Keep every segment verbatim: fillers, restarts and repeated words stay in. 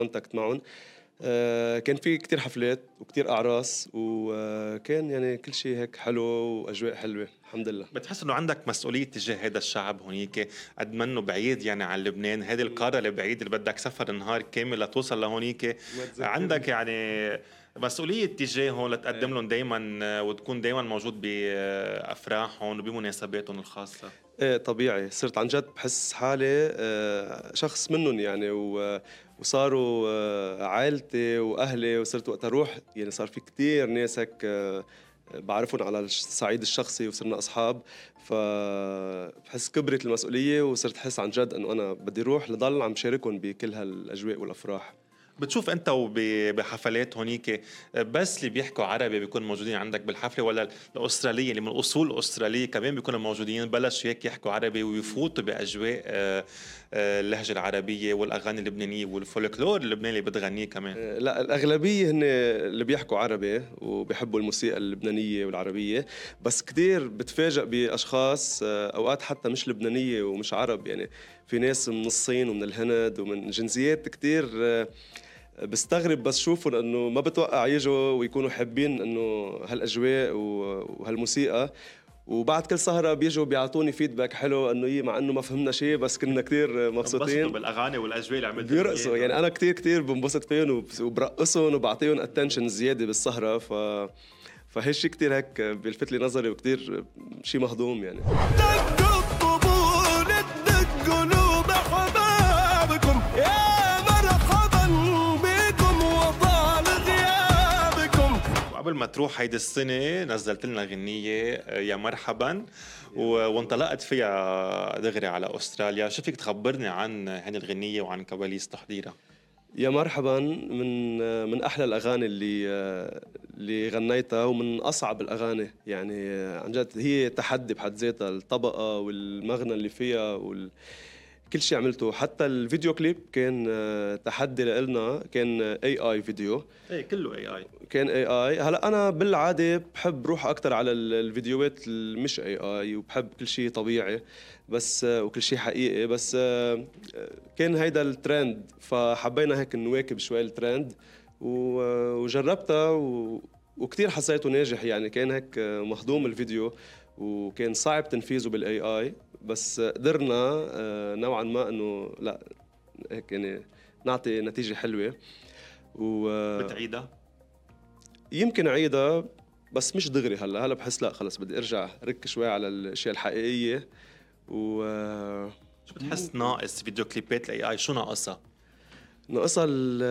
كونتاكت معهم. آه كان في كتير حفلات وكتير أعراس، وكان يعني كل شيء هيك حلو وأجواء حلوة الحمد لله. بتحس انه عندك مسؤوليه تجاه هذا الشعب هونيك قد ما انه بعيد يعني عن لبنان، هذه القاره البعيده اللي بدك سفر نهار كامل لتوصل لهونيك، عندك يعني مسؤوليه تجاههم لتقدم لهم دائما وتكون دائما موجود بافراحهم وبمناسباتهم الخاصه؟ ايه طبيعي، صرت عن جد بحس حالي آه شخص منهم يعني، وصاروا آه عائلتي واهلي، وصرت وقت اروح يعني صار في كتير ناس هيك آه بعرفهم على الصعيد الشخصي وصرنا أصحاب. فبحس كبرت المسؤولية وصرت أحس عن جد أنه أنا بدي روح لضل عم شاركهم بكل هالأجواء والأفراح. بتشوف انت وبحفلات هونيك بس اللي بيحكوا عربي بيكونوا موجودين عندك بالحفله، ولا الاستراليه اللي من الاصول الاستراليه كمان بيكونوا موجودين بلشوا هيك يحكوا عربي ويفوتوا باجواء اللهجه العربيه والاغاني اللبنانيه والفولكلور اللبناني اللي بتغنيه كمان؟ لا، الاغلبيه هن اللي بيحكوا عربي وبيحبوا الموسيقى اللبنانيه والعربيه، بس كتير بتفاجئ باشخاص اوقات حتى مش لبنانيه ومش عرب، يعني في ناس من الصين ومن الهند ومن جنسيات كتير بستغرب بس شوفهم انه ما بتوقع يجوا ويكونوا حابين انه هالاجواء وهالموسيقى، وبعد كل سهرة بيجوا بيعطوني فيدباك حلو انه يي مع انه ما فهمنا شيء بس كنا كتير مبسوطين. انبسطوا بالاغاني والاجواء اللي عملتوا بيرقصوا، يعني انا كتير كتير بنبسط فيهم وبرقصهم وبعطيهم اتنشن زياده بالسهره، ف فهالشي كتير هيك بيلفت لي نظري وكتير شيء مهضوم يعني. قبل ما تروح هيدي السنة نزلت لنا غنية يا مرحبا وانطلقت فيها دغري على أستراليا، شو فيك تخبرني عن هذه الغنية وعن كواليس تحضيرها؟ يا مرحبا من من أحلى الأغاني اللي اللي غنيتها ومن أصعب الأغاني، يعني عن جد هي تحدي بحد ذاتها، الطبقة والمغنى اللي فيها وال كل شيء عملته، حتى الفيديو كليب كان تحدي لنا، كان اي اي فيديو، ايه كله اي اي، كان اي اي. هلا انا بالعاده بحب روح اكثر على الفيديوهات المش اي اي، وبحب كل شيء طبيعي بس وكل شيء حقيقي، بس كان هيدا الترند فحبينا هيك نواكب شوي الترند وجربتها وكتير حسيته ناجح، يعني كان هيك مهضوم الفيديو وكان صعب تنفيذه بالاي اي، بس قدرنا نوعا ما انه لا هيك يعني نعطي نتيجه حلوه. و بتعيدها؟ يمكن اعيدها بس مش دغري هلا، هلا بحس لا خلص بدي ارجع رك شوي على الاشياء الحقيقيه. و شو بتحس ناقص فيديو كليبات الاي اي؟ شو ناقصها؟ ناقصها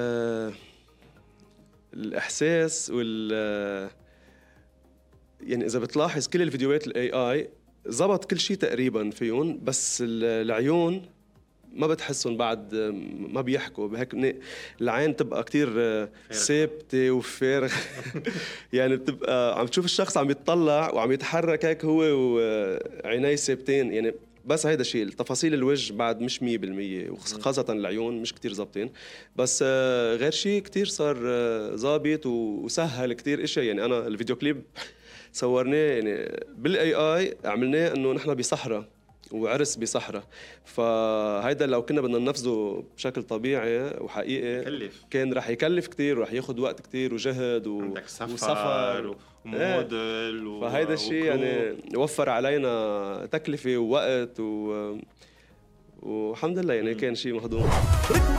الاحساس وال يعني اذا بتلاحظ كل الفيديوهات الاي اي زبط كل شيء تقريبا فيهم، بس العيون ما بتحسهم بعد ما بيحكوا بهيك، العين تبقى كتير ثابته وفارغ يعني بتبقى عم تشوف الشخص عم يتطلع وعم يتحرك هيك هو وعينيه ثابتين، يعني بس هيدا الشيء. التفاصيل الوجه بعد مش مية بالمية وخاصة العيون مش كتير زبطين، بس غير شيء كتير صار زابط وسهل كتير اشياء. يعني انا الفيديو كليب صورناه يعني بالاي اي، عملناه انه نحن بصحراء وعرس بصحراء، فهيدا لو كنا بدنا ننفذه بشكل طبيعي وحقيقي يكلف. كان رح يكلف كتير ورح ياخد وقت كتير وجهد و... عندك سفر وسفر وموديل و... فهيدا الشيء يعني وفر علينا تكلفة ووقت و... والحمد لله يعني كان شيء مهضوم.